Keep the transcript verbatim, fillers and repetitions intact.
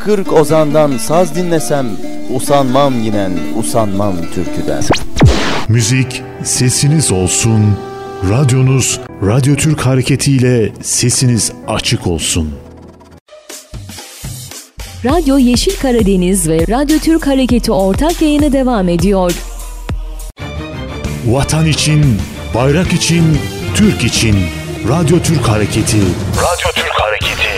kırk ozandan saz dinlesem, usanmam yinen, usanmam türküden. Müzik sesiniz olsun, radyonuz Radyo Türk Hareketi ile sesiniz açık olsun. Radyo Yeşil Karadeniz ve Radyo Türk Hareketi ortak yayını devam ediyor. Vatan için, bayrak için, Türk için Radyo Türk Hareketi. Radyo Türk Hareketi.